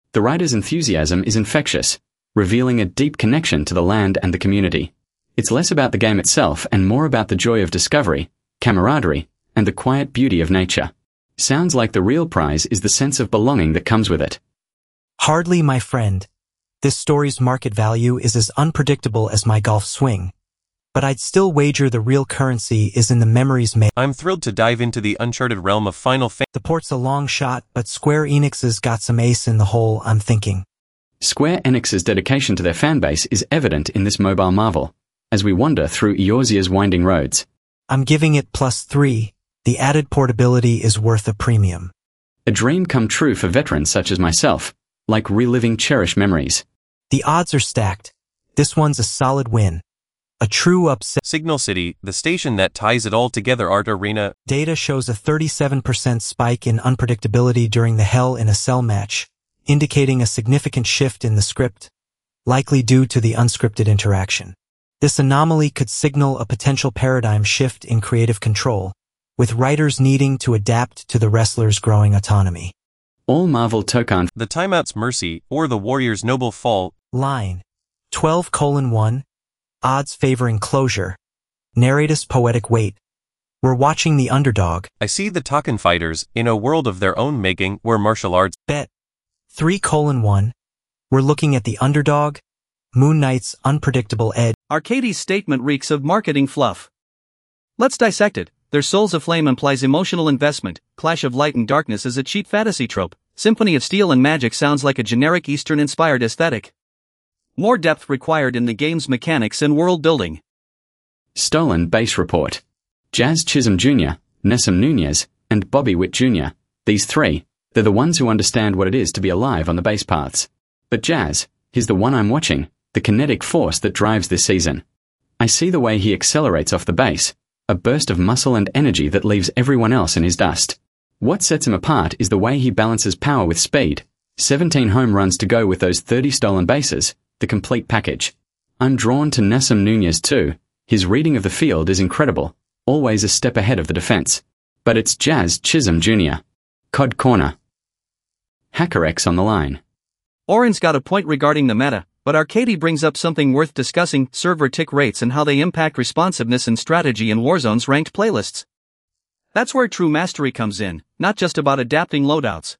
The writer's enthusiasm is infectious, revealing a deep connection to the land and the community. It's less about the game itself and more about the joy of discovery, camaraderie, and the quiet beauty of nature. Sounds like the real prize is the sense of belonging that comes with it. Hardly, my friend. This story's market value is as unpredictable as my golf swing. But I'd still wager the real currency is in the memories made. I'm thrilled to dive into the uncharted realm of Final Fantasy. The port's a long shot, but Square Enix has got some ace in the hole, I'm thinking. Square Enix's dedication to their fanbase is evident in this mobile marvel, as we wander through Eorzea's winding roads. I'm giving it +3. The added portability is worth a premium. A dream come true for veterans such as myself, like reliving cherished memories. The odds are stacked. This one's a solid win. A true upset. Signal City, the station that ties it all together. Art Arena. Data shows a 37% spike in unpredictability during the Hell in a Cell match, indicating a significant shift in the script, likely due to the unscripted interaction. This anomaly could signal a potential paradigm shift in creative control, with writers needing to adapt to the wrestlers' growing autonomy. All Marvel Tokan. The Timeout's Mercy, or the Warrior's Noble Fall. Line 12:1. Odds favoring closure. Narratus poetic weight. We're watching the underdog. I see the Token fighters in a world of their own making where martial arts. Bet 3:1. We're looking at the underdog. Moon Knight's unpredictable edge. Arcady's statement reeks of marketing fluff. Let's dissect it. Their Souls of Flame implies emotional investment. Clash of Light and Darkness is a cheap fantasy trope. Symphony of Steel and Magic sounds like a generic Eastern-inspired aesthetic. More depth required in the game's mechanics and world building. Stolen Base Report. Jazz Chisholm Jr., Nessim Nunez, and Bobby Witt Jr., these three, they're the ones who understand what it is to be alive on the base paths. But Jazz, he's the one I'm watching, the kinetic force that drives this season. I see the way he accelerates off the base, a burst of muscle and energy that leaves everyone else in his dust. What sets him apart is the way he balances power with speed. 17 home runs to go with those 30 stolen bases, the complete package. I'm drawn to Nessim Nunez too. His reading of the field is incredible, always a step ahead of the defense. But it's Jazz Chisholm Jr. COD Corner. HackerX on the line. Oren's got a point regarding the meta, but Arcady brings up something worth discussing: server tick rates and how they impact responsiveness and strategy in Warzone's ranked playlists. That's where true mastery comes in, not just about adapting loadouts.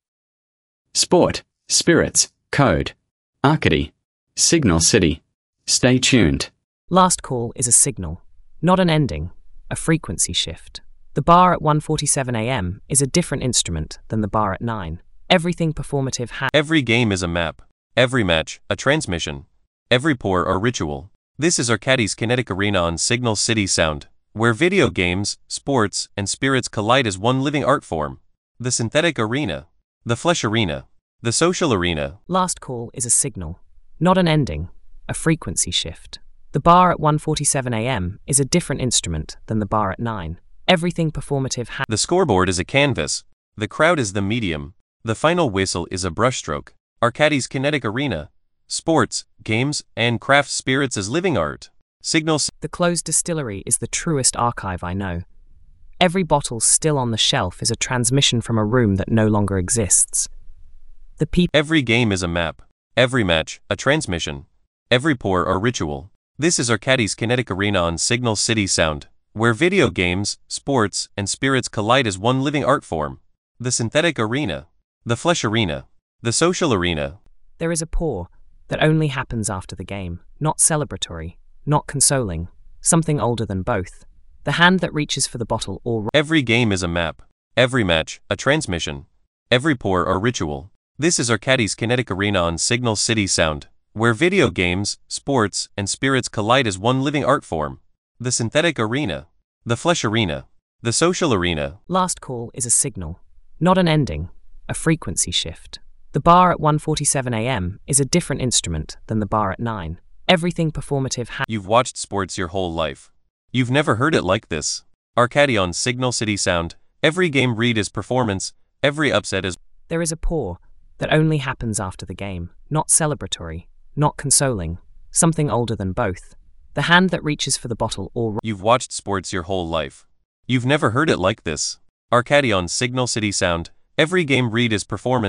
Sport, Spirits, Code, Arcady, Signal City. Stay tuned. Last call is a signal, not an ending, a frequency shift. The bar at 1:47 a.m. is a different instrument than the bar at 9. Everything performative has. Every game is a map. Every match, a transmission. Every pour, a ritual. This is Arcady's Kinetic Arena on Signal City Sound, where video games, sports, and spirits collide as one living art form. The synthetic arena. The flesh arena. The social arena. Last call is a signal, not an ending, a frequency shift. The bar at 1:47 a.m. is a different instrument than the bar at 9. Everything performative has. The scoreboard is a canvas. The crowd is the medium. The final whistle is a brushstroke. Arcady's Kinetic Arena. Sports, games, and craft spirits as living art. Signal. The closed distillery is the truest archive I know. Every bottle still on the shelf is a transmission from a room that no longer exists. The people. Every game is a map. Every match, a transmission. Every pour, a ritual. This is Arcady's Kinetic Arena on Signal City Sound, where video games, sports, and spirits collide as one living art form. The synthetic arena. The flesh arena. The social arena. There is a pour that only happens after the game, not celebratory, not consoling, something older than both. The hand that reaches for the bottle or. Every game is a map. Every match, a transmission. Every pour, a ritual. This is Arcady's Kinetic Arena on Signal City Sound, where video games, sports, and spirits collide as one living art form. The synthetic arena. The flesh arena. The social arena. Last call is a signal, not an ending, a frequency shift. The bar at 1:47 a.m. is a different instrument than the bar at 9. Everything performative has. You've watched sports your whole life. You've never heard it like this. Arcady on Signal City Sound. Every game read is performance. Every upset is. There is a pour that only happens after the game, not celebratory, not consoling, something older than both. The hand that reaches for the bottle or. You've watched sports your whole life. You've never heard it like this. Arcady on Signal City Sound. Every game read is performance.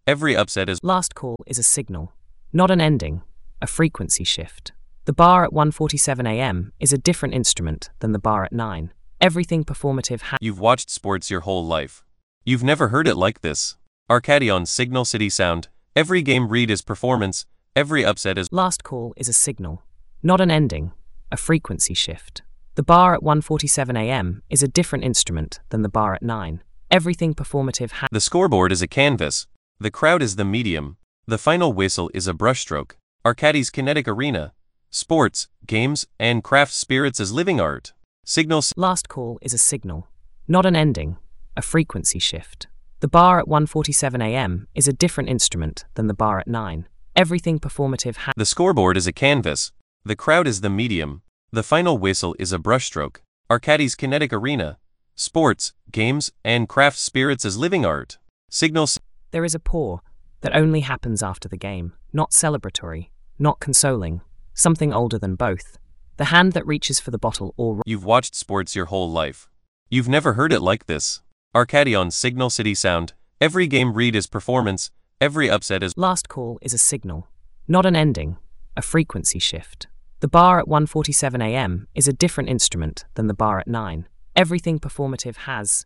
Every upset is Last call is a signal, not an ending, a frequency shift. The bar at 1:47 a.m. is a different instrument than the bar at 9. Everything performative You've watched sports your whole life. You've never heard it like this. Arcady on Signal City Sound. Every game read is performance. Every upset is Last call is a signal, not an ending, a frequency shift. The bar at 1:47 a.m. is a different instrument than the bar at 9. Everything performative The scoreboard is a canvas. The crowd is the medium. The final whistle is a brushstroke. Arcady's kinetic arena. Sports, games, and craft spirits as living art. Signals. Last call is a signal, not an ending, a frequency shift. The bar at 1:47 a.m. is a different instrument than the bar at 9. Everything performative The scoreboard is a canvas. The crowd is the medium. The final whistle is a brushstroke. Arcady's kinetic arena. Sports, games, and craft spirits as living art. Signals. There is a pour that only happens after the game, not celebratory, not consoling, something older than both. The hand that reaches for the bottle or You've watched sports your whole life. You've never heard it like this. Arcady on Signal City Sound. Every game read is performance. Every upset is Last call is a signal, not an ending, a frequency shift. The bar at 1:47 a.m. is a different instrument than the bar at 9. Everything performative has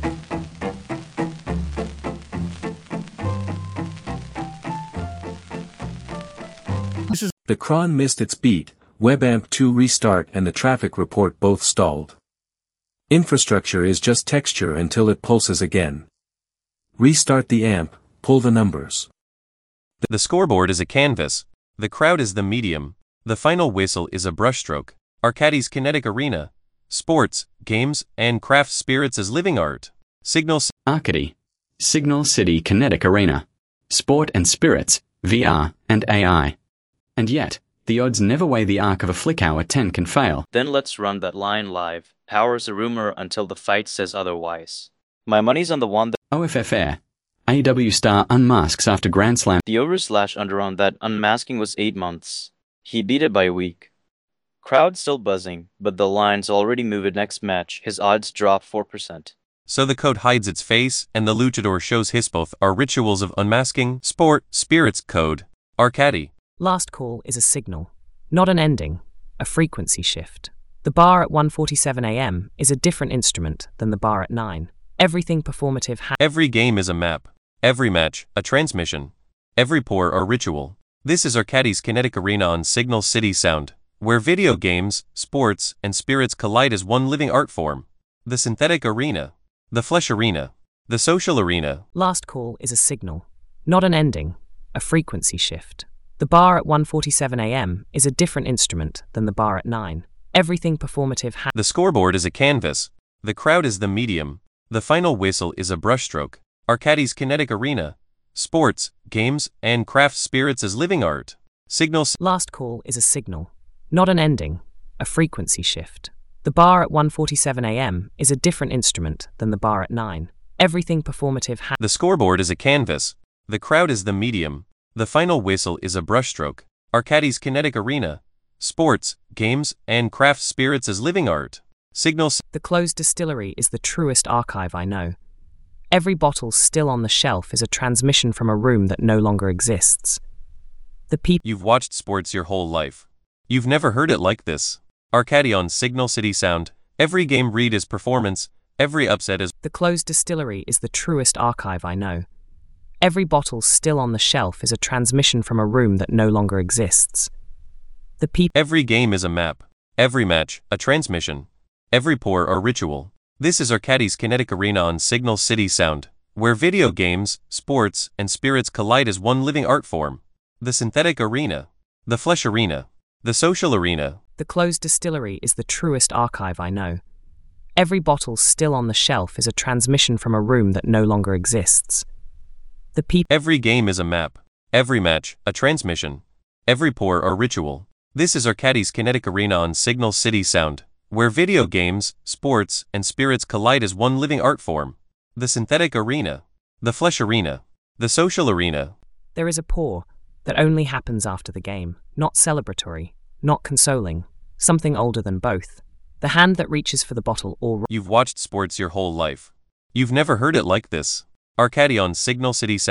The cron missed its beat, WebAMP 2 restart and the traffic report both stalled. Infrastructure is just texture until it pulses again. Restart the AMP, pull the numbers. The scoreboard is a canvas. The crowd is the medium. The final whistle is a brushstroke. Arcady's kinetic arena. Sports, games, and craft spirits as living art. Signals. Arcady. Signal City Kinetic Arena. Sport and spirits, VR, and AI. And yet, the odds never weigh the arc of a flick hour 10 can fail. Then let's run that line live. Power's a rumor until the fight says otherwise. My money's on the one that OFF Air. AW Star unmasks after Grand Slam. the over/under on that unmasking was 8 months. He beat it by a week. Crowd still buzzing, but the line's already moved next match. His odds drop 4%. So the code hides its face, and the luchador shows his both are rituals of unmasking, sport, spirits, code. Arcady. Last call is a signal, not an ending, a frequency shift. The bar at 1:47 a.m. is a different instrument than the bar at 9. Everything performative Every game is a map. Every match, a transmission. Every pour or ritual. This is Arcady's kinetic arena on Signal City Sound, where video games, sports, and spirits collide as one living art form. The synthetic arena. The flesh arena. The social arena. Last call is a signal, not an ending, a frequency shift. The bar at 1:47 a.m. is a different instrument than the bar at 9. Everything performative The scoreboard is a canvas. The crowd is the medium. The final whistle is a brushstroke. Arcady's kinetic arena. Sports, games, and craft spirits as living art. Signals. Last call is a signal, not an ending, a frequency shift. The bar at 1:47 a.m. is a different instrument than the bar at 9. Everything performative The scoreboard is a canvas. The crowd is the medium. The final whistle is a brushstroke. Arcady's kinetic arena. Sports, games, and craft spirits as living art. Signals. The closed distillery is the truest archive I know. Every bottle still on the shelf is a transmission from a room that no longer exists. The people You've watched sports your whole life. You've never heard it like this. Arcady on Signal City Sound. Every game read is performance. Every upset is The closed distillery is the truest archive I know. Every bottle still on the shelf is a transmission from a room that no longer exists. The people Every game is a map. Every match, a transmission. Every pour or ritual. This is Arcady's kinetic arena on Signal City Sound, where video games, sports, and spirits collide as one living art form. The synthetic arena. The flesh arena. The social arena. The closed distillery is the truest archive I know. Every bottle still on the shelf is a transmission from a room that no longer exists. The people Every game is a map. Every match, a transmission. Every pour or ritual. This is Arcady's kinetic arena on Signal City Sound, where video games, sports, and spirits collide as one living art form. The synthetic arena. The flesh arena. The social arena. There is a pour that only happens after the game, not celebratory, not consoling, something older than both. The hand that reaches for the bottle or You've watched sports your whole life. You've never heard it like this. Arcady on Signal City Sound.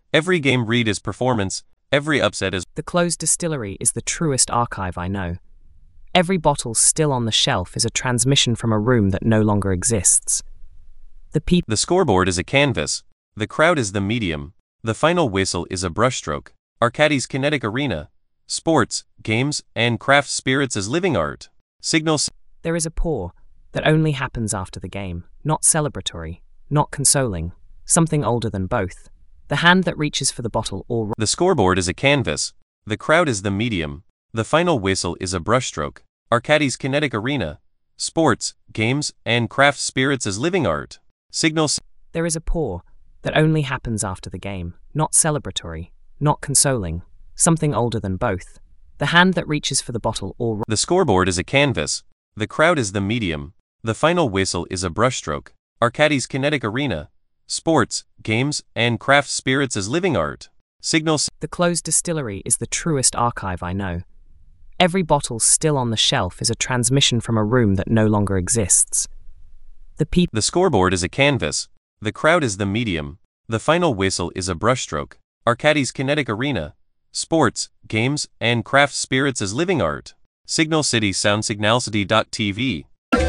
Every game read is performance, every upset is. The closed distillery is the truest archive I know. Every bottle still on the shelf is a transmission from a room that no longer exists. The scoreboard is a canvas. The crowd is the medium. The final whistle is a brushstroke. Arcadis kinetic arena. Sports, games, and craft spirits as living art. Signals. There is a pour that only happens after the game, not celebratory, not consoling, something older than both. The hand that reaches for the bottle or... The scoreboard is a canvas. The crowd is the medium. The final whistle is a brushstroke. Arcadis kinetic arena. Sports, games, and craft spirits as living art. Signals. There is a pour that only happens after the game, not celebratory, not consoling, something older than both. The hand that reaches for the bottle or... The scoreboard is a canvas. The crowd is the medium. The final whistle is a brushstroke. Arcadis kinetic arena. Sports, games, and craft spirits as living art. Signals. The closed distillery is the truest archive I know. Every bottle still on the shelf is a transmission from a room that no longer exists. The scoreboard is a canvas. The crowd is the medium. The final whistle is a brushstroke. Arcadis kinetic arena. Sports, games, and craft spirits as living art. Signal City Sound Signalcity.tv.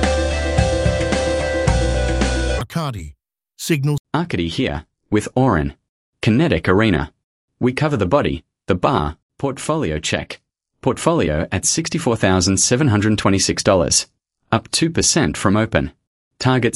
Arcadi. Signal. Arcady here, with Oren. Kinetic Arena. We cover the body, the bar, portfolio check. Portfolio at $64,726. Up 2% from open. Target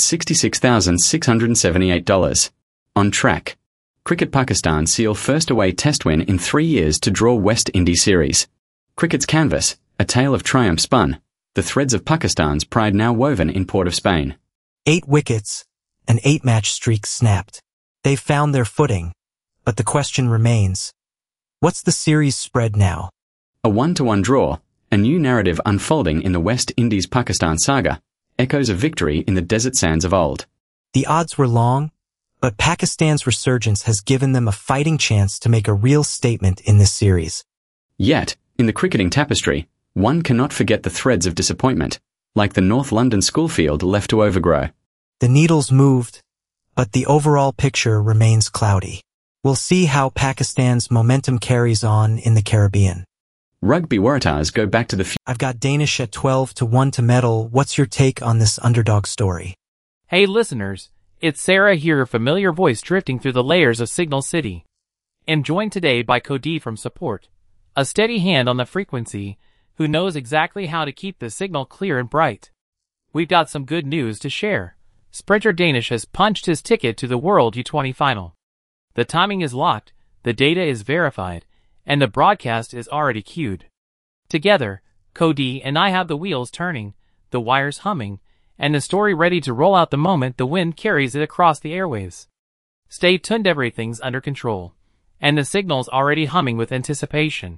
$66,678. On track. Cricket Pakistan seal first away test win in 3 years to draw West Indies series. Cricket's canvas, a tale of triumph spun. The threads of Pakistan's pride now woven in Port of Spain. 8 wickets, an 8-match streak snapped. They've found their footing, but the question remains. What's the series spread now? A 1-1 draw, a new narrative unfolding in the West Indies-Pakistan saga, echoes of victory in the desert sands of old. The odds were long, but Pakistan's resurgence has given them a fighting chance to make a real statement in this series. Yet, in the cricketing tapestry, one cannot forget the threads of disappointment, like the North London school field left to overgrow. The needles moved, but the overall picture remains cloudy. We'll see how Pakistan's momentum carries on in the Caribbean. Rugby Waratahs go back to the I've got Danish at 12-1 to medal. What's your take on this underdog story? Hey listeners, it's Sarah here, a familiar voice drifting through the layers of Signal City. I'm joined today by Cody from Support, a steady hand on the frequency who knows exactly how to keep the signal clear and bright. We've got some good news to share. Sprinter Danish has punched his ticket to the World U20 final. The timing is locked, the data is verified, and the broadcast is already queued. Together, Cody and I have the wheels turning, the wires humming, and the story ready to roll out the moment the wind carries it across the airwaves. Stay tuned, everything's under control, and the signal's already humming with anticipation.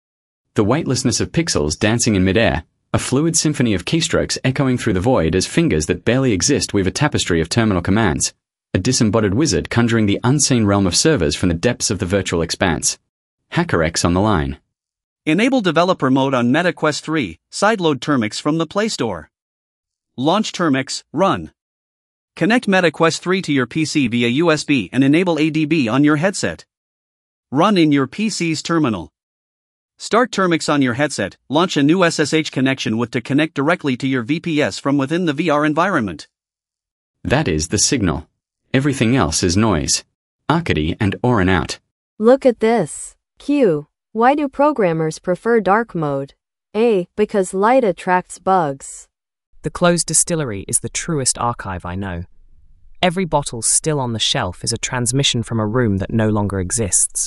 The weightlessness of pixels dancing in midair, a fluid symphony of keystrokes echoing through the void as fingers that barely exist weave a tapestry of terminal commands, a disembodied wizard conjuring the unseen realm of servers from the depths of the virtual expanse. HackerX on the line. Enable developer mode on MetaQuest 3, sideload Termux from the Play Store. Launch Termux, run. Connect MetaQuest 3 to your PC via USB and enable ADB on your headset. Run in your PC's terminal. Start Termux on your headset, launch a new SSH connection to connect directly to your VPS from within the VR environment. That is the signal. Everything else is noise. Arcady and Oren out. Look at this. Q. Why do programmers prefer dark mode? A. Because light attracts bugs. The closed distillery is the truest archive I know. Every bottle still on the shelf is a transmission from a room that no longer exists.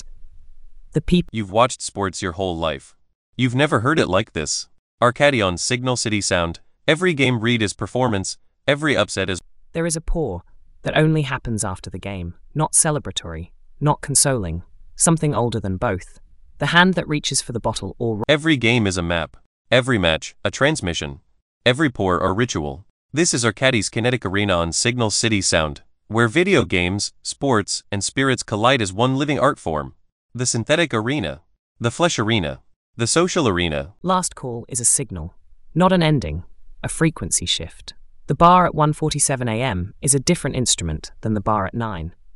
You've watched sports your whole life. You've never heard it like this. Arcady on Signal City Sound. Every game read is performance, every upset is... There is a pour that only happens after the game, not celebratory, not consoling, something older than both. The hand that reaches for the bottle or... Every game is a map. Every match, a transmission. Every pour, a ritual. This is Arcadis Kinetic Arena on Signal City Sound, where video games, sports, and spirits collide as one living art form. The synthetic arena. The flesh arena. The social arena. Last call is a signal, not an ending, a frequency shift. The bar at 1:47 a.m. is a different instrument than the bar at 9.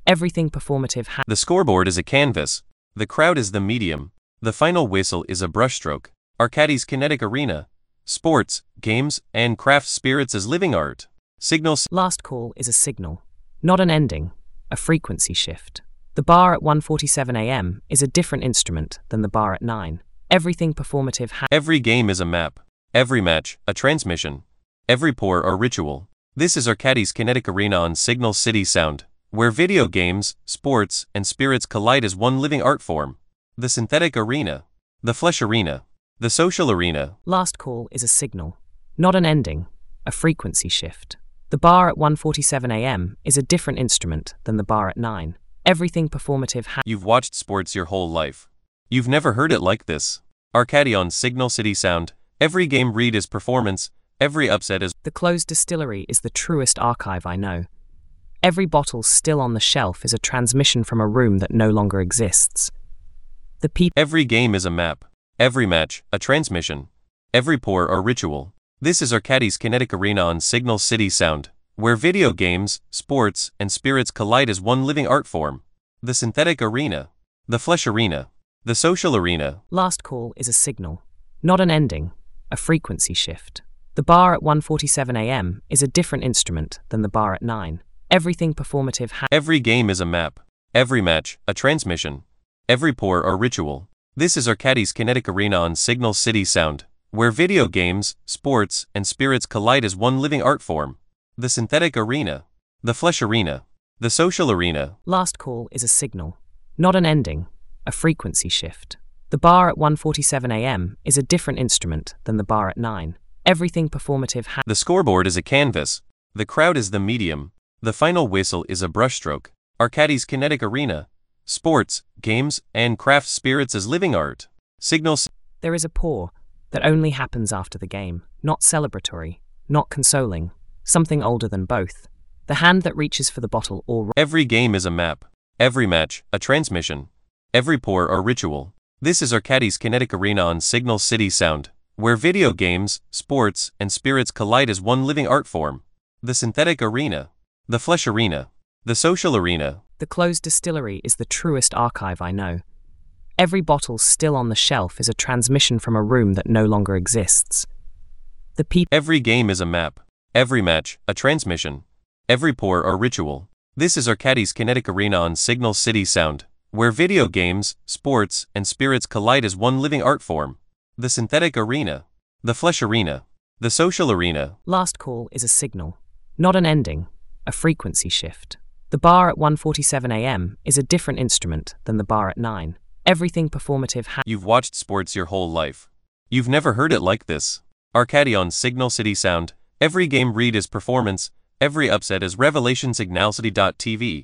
Everything performative The scoreboard is a canvas. The crowd is the medium. The final whistle is a brushstroke. Arcadis Kinetic Arena. Sports, games, and craft spirits as living art. Signal. Last call is a signal, not an ending, a frequency shift. The bar at 1:47 a.m. is a different instrument than the bar at 9. Everything performative Every game is a map. Every match, a transmission. Every pour or ritual. This is Arcadis Kinetic Arena on Signal City Sound, where video games, sports, and spirits collide as one living art form. The synthetic arena. The flesh arena. The social arena. Last call is a signal, not an ending, a frequency shift. The bar at 1:47 a.m. is a different instrument than the bar at 9. Everything performative You've watched sports your whole life. You've never heard it like this. Arcadi on Signal City Sound. Every game read is performance. Every upset is. The closed distillery is the truest archive I know. Every bottle still on the shelf is a transmission from a room that no longer exists. The people. Every game is a map. Every match, a transmission. Every pour or ritual. This is Arcadis Kinetic Arena on Signal City Sound, where video games, sports, and spirits collide as one living art form. The synthetic arena. The flesh arena. The social arena. Last call is a signal, not an ending, a frequency shift. The bar at 1:47 a.m. is a different instrument than the bar at 9. Everything performative Every game is a map. Every match, a transmission. Every pour or ritual. This is Arcadis Kinetic Arena on Signal City Sound, where video games, sports, and spirits collide as one living art form. The synthetic arena. The flesh arena. The social arena. Last call is a signal, not an ending, a frequency shift. The bar at 1:47 a.m. is a different instrument than the bar at 9. Everything performative The scoreboard is a canvas. The crowd is the medium. The final whistle is a brushstroke. Arcadis Kinetic Arena. Sports, games, and craft spirits as living art. Signals. There is a pour that only happens after the game, not celebratory, not consoling, something older than both. The hand that reaches for the bottle or. Every game is a map. Every match, a transmission. Every pour or ritual. This is Arcadis Kinetic Arena on Signal City Sound, where video games, sports, and spirits collide as one living art form. The synthetic arena. The flesh arena. The social arena. The closed distillery is the truest archive I know. Every bottle still on the shelf is a transmission from a room that no longer exists. The people. Every game is a map. Every match, a transmission. Every pour or ritual. This is Arcadis Kinetic Arena on Signal City Sound, where video games, sports, and spirits collide as one living art form. The synthetic arena. The flesh arena. The social arena. Last call is a signal, not an ending, a frequency shift. The bar at 1:47 a.m. is a different instrument than the bar at 9. Everything performative You've watched sports your whole life. You've never heard it like this. Arcadi on Signal City Sound. Every game read is performance. Every upset is revelation. Signalcity.tv.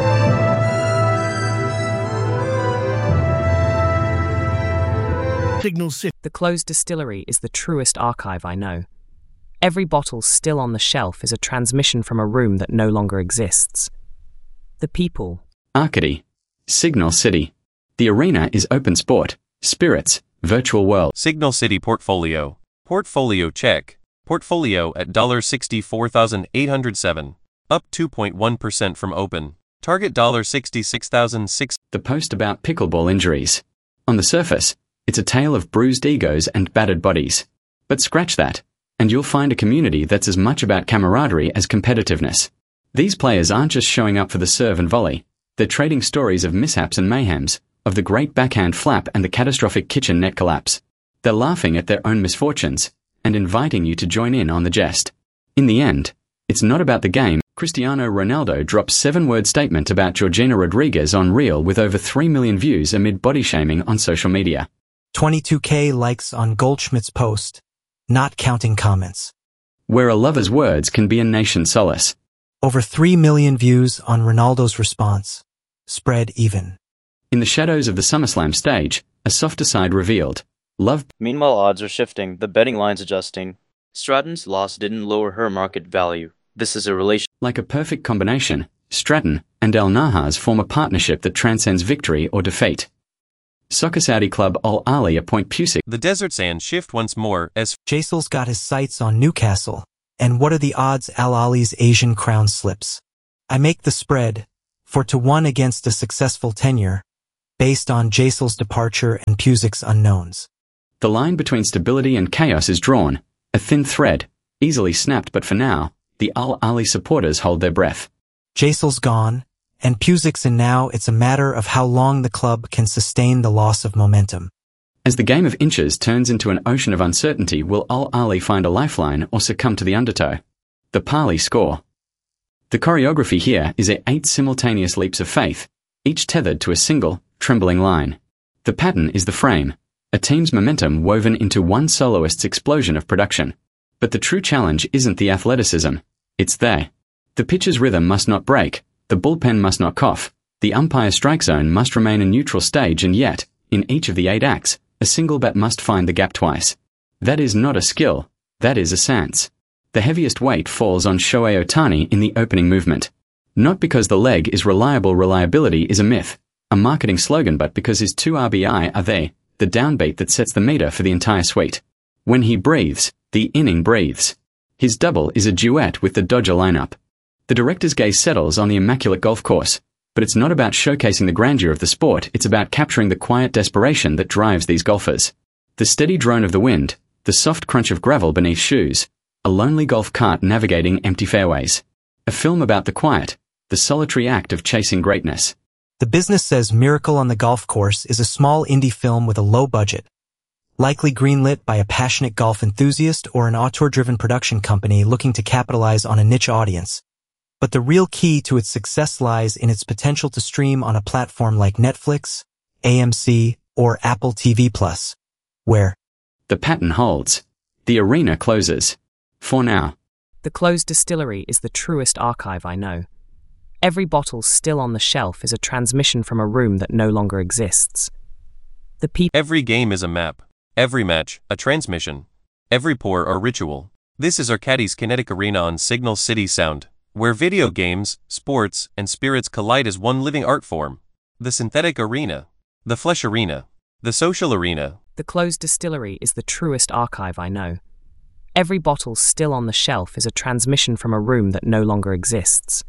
Signal City. The closed distillery is the truest archive I know. Every bottle still on the shelf is a transmission from a room that no longer exists. The people. Arcady. Signal City. The arena is open sport, spirits, virtual world. Signal City Portfolio. Portfolio check. Portfolio at $64,807. Up 2.1% from open. Target $66,006. The post about pickleball injuries. On the surface, it's a tale of bruised egos and battered bodies. But scratch that, and you'll find a community that's as much about camaraderie as competitiveness. These players aren't just showing up for the serve and volley. They're trading stories of mishaps and mayhems, of the great backhand flap and the catastrophic kitchen net collapse. They're laughing at their own misfortunes and inviting you to join in on the jest. In the end, it's not about the game. Cristiano Ronaldo drops 7-word statement about Georgina Rodriguez on Reel with over 3 million views amid body shaming on social media. 22K likes on Goldschmidt's post, not counting comments. Where a lover's words can be a nation's solace. Over 3 million views on Ronaldo's response. Spread even. In the shadows of the SummerSlam stage, a softer side revealed. Love. Meanwhile, odds are shifting, the betting line's adjusting. Stratton's loss didn't lower her market value. This is a relation. Like a perfect combination, Stratton and El Nahas form a partnership that transcends victory or defeat. Soccer Saudi club Al Ahly appoint Pusic. The desert sands shift once more as Jaisal's got his sights on Newcastle. And what are the odds Al Ahly's Asian crown slips? I make the spread. 4-1 against a successful tenure, based on Jaisal's departure and Pusic's unknowns. The line between stability and chaos is drawn, a thin thread, easily snapped, but for now, the Al-Ali supporters hold their breath. Jaisal's gone, and Pusic's in now. It's a matter of how long the club can sustain the loss of momentum. As the game of inches turns into an ocean of uncertainty, will Al-Ali find a lifeline or succumb to the undertow? The Pali score. The choreography here is 8 simultaneous leaps of faith, each tethered to a single, trembling line. The pattern is the frame, a team's momentum woven into one soloist's explosion of production. But the true challenge isn't the athleticism, it's they. The pitch's rhythm must not break, the bullpen must not cough, the umpire strike zone must remain a neutral stage, and yet, in each of the 8 acts, a single bat must find the gap twice. That is not a skill, that is a science. The heaviest weight falls on Shohei Ohtani in the opening movement. Not because the leg is reliable, reliability is a myth, a marketing slogan, but because his 2 RBI are the downbeat that sets the meter for the entire suite. When he breathes, the inning breathes. His double is a duet with the Dodger lineup. The director's gaze settles on the immaculate golf course, but it's not about showcasing the grandeur of the sport, it's about capturing the quiet desperation that drives these golfers. The steady drone of the wind, the soft crunch of gravel beneath shoes, a lonely golf cart navigating empty fairways. A film about the quiet, the solitary act of chasing greatness. The Business Says Miracle on the Golf Course is a small indie film with a low budget, likely greenlit by a passionate golf enthusiast or an auteur-driven production company looking to capitalize on a niche audience. But the real key to its success lies in its potential to stream on a platform like Netflix, AMC, or Apple TV+, where the pattern holds. The arena closes. For now. The closed distillery is the truest archive I know. Every bottle still on the shelf is a transmission from a room that no longer exists. Every game is a map. Every match, a transmission. Every pour, a ritual. This is Arcadis Kinetic Arena on Signal City Sound, where video games, sports, and spirits collide as one living art form. The synthetic arena. The flesh arena. The social arena. The closed distillery is the truest archive I know. Every bottle still on the shelf is a transmission from a room that no longer exists.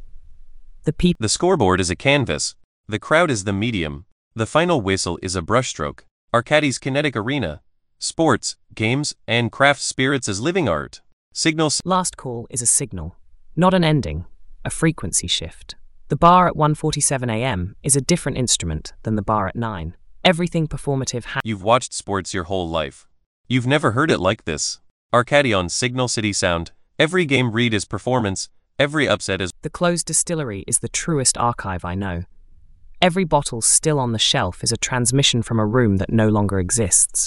The scoreboard is a canvas. The crowd is the medium. The final whistle is a brushstroke. Arcadis Kinetic Arena. Sports, games, and craft spirits as living art. Signals. Last call is a signal, not an ending, a frequency shift. The bar at 1:47 a.m. is a different instrument than the bar at 9. Everything performative You've watched sports your whole life. You've never heard it like this. Arcadi on Signal City Sound. Every game read is performance, every upset is... The closed distillery is the truest archive I know. Every bottle still on the shelf is a transmission from a room that no longer exists.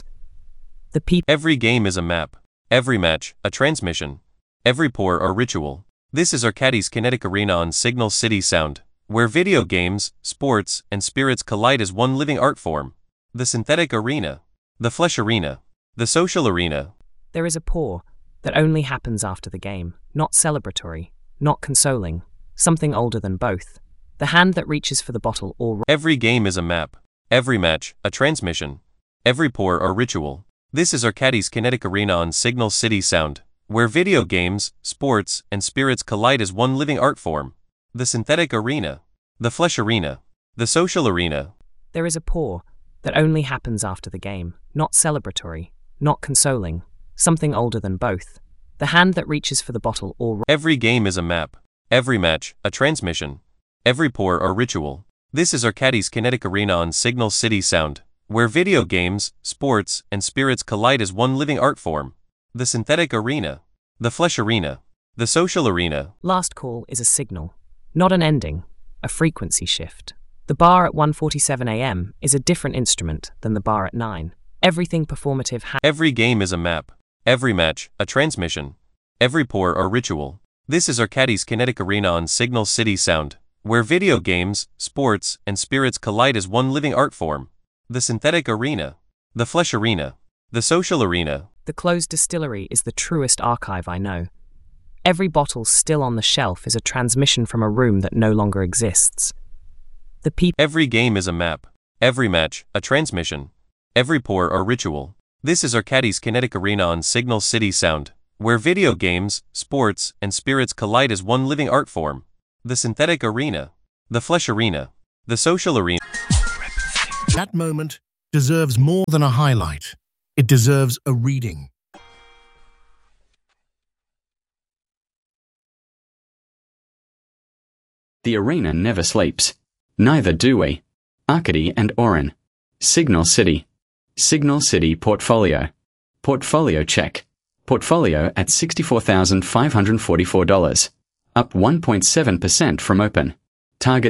Every game is a map. Every match, a transmission. Every pour, a ritual. This is Arcadis Kinetic Arena on Signal City Sound, where video games, sports, and spirits collide as one living art form. The synthetic arena. The flesh arena. The social arena. There is a pour that only happens after the game, not celebratory, not consoling, something older than both. The hand that reaches for the bottle or... Every game is a map. Every match, a transmission. Every pour, a ritual. This is Arcadis Kinetic Arena on Signal City Sound, where video games, sports, and spirits collide as one living art form. The synthetic arena. The flesh arena. The social arena. There is a pour that only happens after the game, not celebratory, not consoling, something older than both. The hand that reaches for the bottle or... Every game is a map. Every match, a transmission. Every pour, a ritual. This is Arcadis Kinetic Arena on Signal City Sound, where video games, sports, and spirits collide as one living art form. The synthetic arena. The flesh arena. The social arena. Last call is a signal, not an ending, a frequency shift. The bar at 1:47 a.m. is a different instrument than the bar at 9. Everything performative Every game is a map. Every match, a transmission. Every pour, a ritual. This is Arcadis Kinetic Arena on Signal City Sound, where video games, sports, and spirits collide as one living art form. The synthetic arena. The flesh arena. The social arena. The closed distillery is the truest archive I know. Every bottle still on the shelf is a transmission from a room that no longer exists. Every game is a map. Every match, a transmission. Every pour, a ritual. This is Arcadis Kinetic Arena on Signal City Sound, where video games, sports, and spirits collide as one living art form. The synthetic arena. the Flesh Arena, the Social Arena. That moment deserves more than a highlight. It deserves a reading. The arena never sleeps. Neither do we. Arcady and Oren. Signal City. Signal City Portfolio. Portfolio check. Portfolio at $64,544. Up 1.7% from open. Target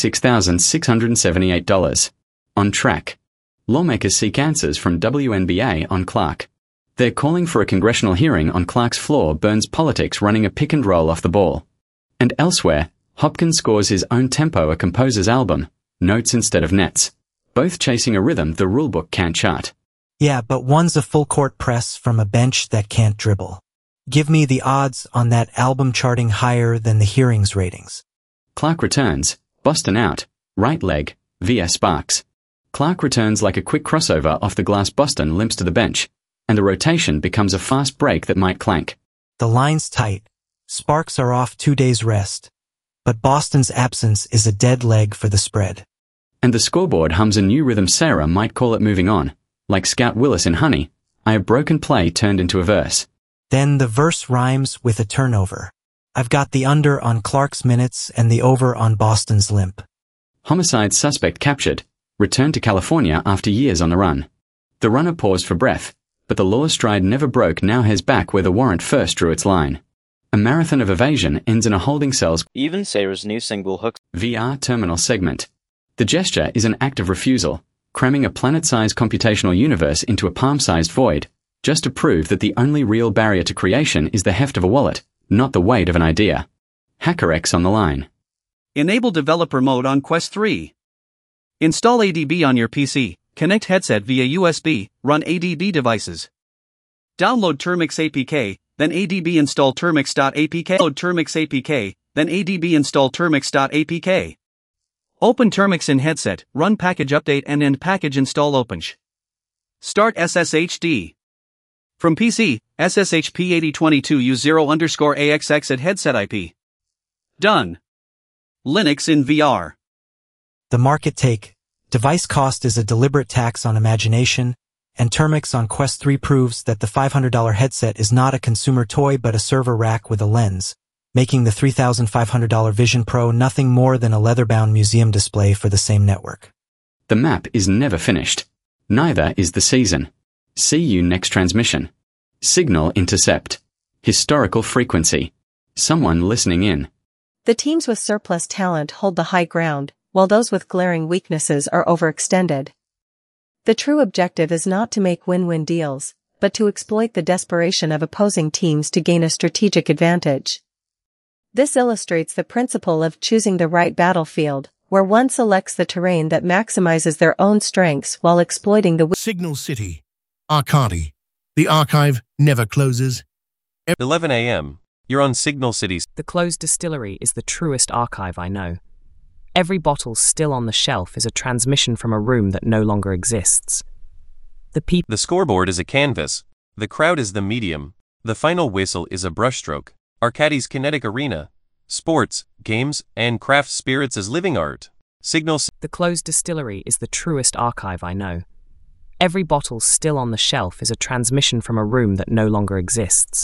$66,678. On track. Lawmakers seek answers from WNBA on Clark. They're calling for a congressional hearing on Clark's flaw burns politics running a pick and roll off the ball. And elsewhere, Hopkins scores his own tempo a composer's album, notes instead of nets. Both chasing a rhythm the rulebook can't chart. Yeah, but one's a full-court press from a bench that can't dribble. Give me the odds on that album charting higher than the hearings ratings. Clark returns, Boston out, right leg, via Sparks. Clark returns like a quick crossover off the glass. Boston limps to the bench, and the rotation becomes a fast break that might clank. The line's tight. Sparks are off 2 days rest. But Boston's absence is a dead leg for the spread. And the scoreboard hums a new rhythm. Sarah might call it moving on. Like Scout Willis in Honey, I have broken play turned into a verse. Then the verse rhymes with a turnover. I've got the under on Clark's minutes and the over on Boston's limp. Homicide suspect captured, returned to California after years on the run. The runner paused for breath, but the law's stride never broke. Now heads back where the warrant first drew its line. A marathon of evasion ends in a holding cell's Even Sarah's new single hooks VR terminal segment. The gesture is an act of refusal, cramming a planet-sized computational universe into a palm-sized void, just to prove that the only real barrier to creation is the heft of a wallet, not the weight of an idea. HackerX on the line. Enable developer mode on Quest 3. Install ADB on your PC, connect headset via USB, run ADB devices. Download Termix APK, then ADB install termix.apk. Load Termix APK, then ADB install termix.apk. Open Termix in headset, run package update and end package install OpenSH. Start SSHD. From PC, SSH P8022 use 0_AXX at headset IP. Done. Linux in VR. The market take. Device cost is a deliberate tax on imagination, and Termix on Quest 3 proves that the $500 headset is not a consumer toy but a server rack with a lens, making the $3,500 Vision Pro nothing more than a leather-bound museum display for the same network. The map is never finished. Neither is the season. See you next transmission. Signal intercept. Historical frequency. Someone listening in. The teams with surplus talent hold the high ground, while those with glaring weaknesses are overextended. The true objective is not to make win-win deals, but to exploit the desperation of opposing teams to gain a strategic advantage. This illustrates the principle of choosing the right battlefield, where one selects the terrain that maximizes their own strengths while exploiting the Signal City. Arcady. The archive never closes. 11 a.m. You're on Signal City's. The closed distillery is the truest archive I know. Every bottle still on the shelf is a transmission from a room that no longer exists. The scoreboard is a canvas. The crowd is the medium. The final whistle is a brushstroke. Arcady's kinetic arena. Sports, games, and craft spirits as living art. The closed distillery is the truest archive I know. Every bottle still on the shelf is a transmission from a room that no longer exists.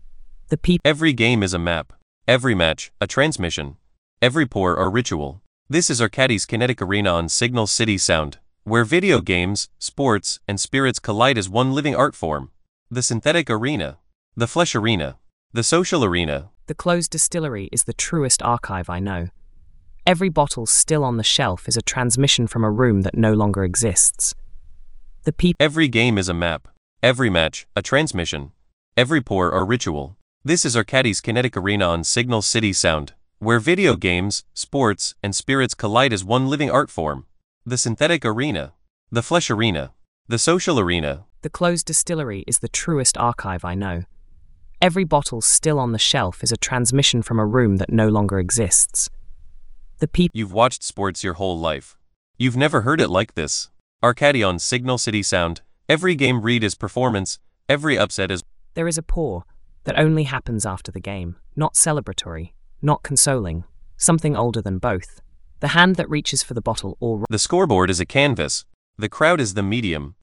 Every game is a map. Every match, a transmission. Every pour a ritual. This is Arcady's kinetic arena on Signal City Sound, where video games, sports, and spirits collide as one living art form. The synthetic arena. The flesh arena. The social arena. The closed distillery is the truest archive I know. Every bottle still on the shelf is a transmission from a room that no longer exists. Every game is a map. Every match, a transmission. Every pour a ritual. This is Arcady's kinetic arena on Signal City Sound, where video games, sports, and spirits collide as one living art form. The synthetic arena. The flesh arena. The social arena. The closed distillery is the truest archive I know. Every bottle still on the shelf is a transmission from a room that no longer exists. You've watched sports your whole life. You've never heard it like this. Arcady on Signal City Sound. Every game read is performance. Every upset is... There is a pour that only happens after the game, not celebratory, not consoling, something older than both. The hand that reaches for the bottle or The scoreboard is a canvas. The crowd is the medium.